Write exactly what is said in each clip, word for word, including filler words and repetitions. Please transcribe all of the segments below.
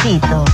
cafecito.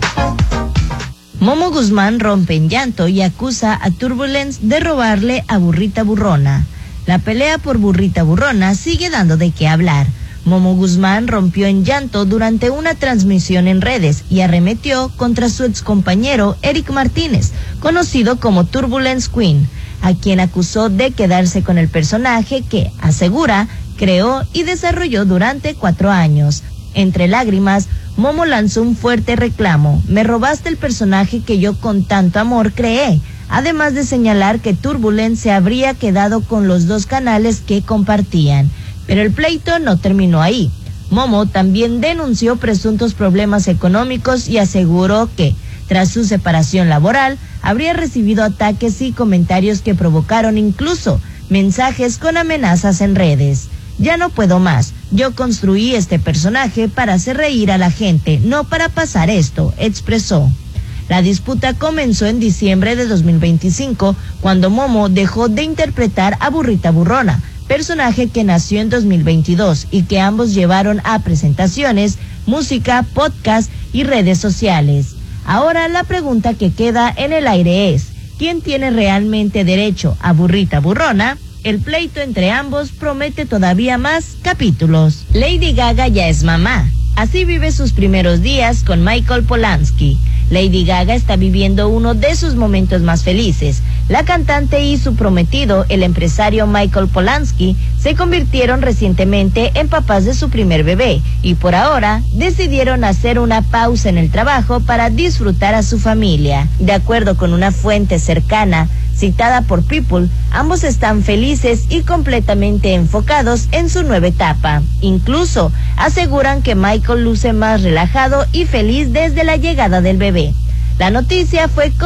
Momo Guzmán rompe en llanto y acusa a Turbulence de robarle a Burrita Burrona. La pelea por Burrita Burrona sigue dando de qué hablar. Momo Guzmán rompió en llanto durante una transmisión en redes y arremetió contra su excompañero Eric Martínez, conocido como Turbulence Queen, a quien acusó de quedarse con el personaje que, asegura, creó y desarrolló durante cuatro años. Entre lágrimas, Momo lanzó un fuerte reclamo: me robaste el personaje que yo con tanto amor creé, además de señalar que Turbulence se habría quedado con los dos canales que compartían. Pero el pleito no terminó ahí. Momo también denunció presuntos problemas económicos y aseguró que, tras su separación laboral, habría recibido ataques y comentarios que provocaron incluso mensajes con amenazas en redes. Ya no puedo más. Yo construí este personaje para hacer reír a la gente, no para pasar esto, expresó. La disputa comenzó en diciembre de dos mil veinticinco, cuando Momo dejó de interpretar a Burrita Burrona, personaje que nació en dos mil veintidós y que ambos llevaron a presentaciones, música, podcast y redes sociales. Ahora la pregunta que queda en el aire es: ¿quién tiene realmente derecho a Burrita Burrona? El pleito entre ambos promete todavía más capítulos. Lady Gaga ya es mamá. Así vive sus primeros días con Michael Polanski. Lady Gaga está viviendo uno de sus momentos más felices. La cantante y su prometido, el empresario Michael Polanski, se convirtieron recientemente en papás de su primer bebé y por ahora decidieron hacer una pausa en el trabajo para disfrutar a su familia. De acuerdo con una fuente cercana, citada por People, ambos están felices y completamente enfocados en su nueva etapa. Incluso aseguran que Michael luce más relajado y feliz desde la llegada del bebé. La noticia fue